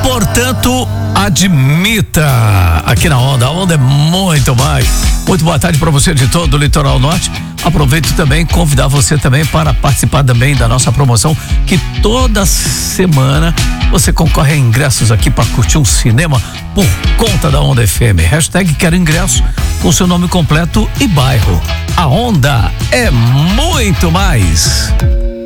Portanto, admita aqui na Onda. A Onda é muito mais. Muito boa tarde para você de todo o Litoral Norte. Aproveito também convidar você também para participar também da nossa promoção, que toda semana você concorre a ingressos aqui para curtir um cinema por conta da Onda FM. Hashtag quero ingresso com seu nome completo e bairro. A Onda é muito mais.